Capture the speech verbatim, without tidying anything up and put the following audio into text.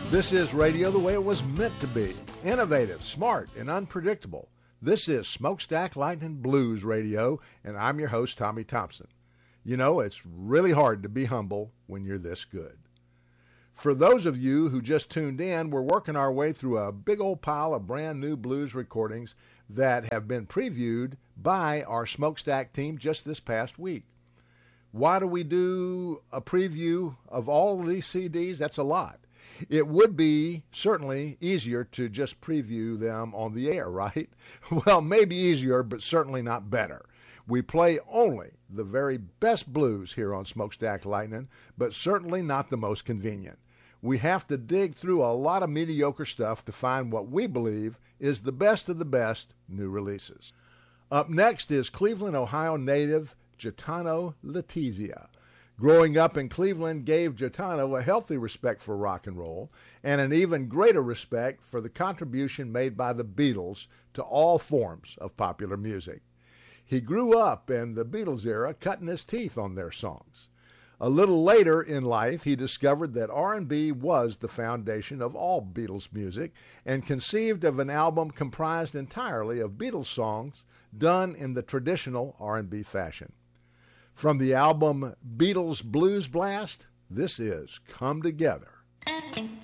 This is radio the way it was meant to be. Innovative, smart, and unpredictable. This is Smokestack Lightning Blues Radio, and I'm your host, Tommy Thompson. You know, it's really hard to be humble when you're this good. For those of you who just tuned in, we're working our way through a big old pile of brand new blues recordings that have been previewed by our Smokestack team just this past week. Why do we do a preview of all of these C Ds? That's a lot. It would be certainly easier to just preview them on the air, right? Well, maybe easier, but certainly not better. We play only the very best blues here on Smokestack Lightning, but certainly not the most convenient. We have to dig through a lot of mediocre stuff to find what we believe is the best of the best new releases. Up next is Cleveland, Ohio native Gaetano Letizia. Growing up in Cleveland gave Gaetano a healthy respect for rock and roll and an even greater respect for the contribution made by the Beatles to all forms of popular music. He grew up in the Beatles era, cutting his teeth on their songs. A little later in life, he discovered that R and B was the foundation of all Beatles music and conceived of an album comprised entirely of Beatles songs done in the traditional R and B fashion. From the album Beatles Blues Blast, this is Come Together.